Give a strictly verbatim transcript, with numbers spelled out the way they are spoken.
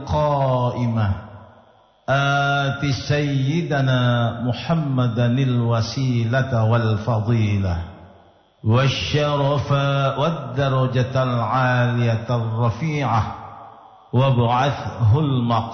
قائمة آت سيدنا محمدا الوسيلة والفضيلة والشرف والدرجة العالية الرفيعة وابعثه المقام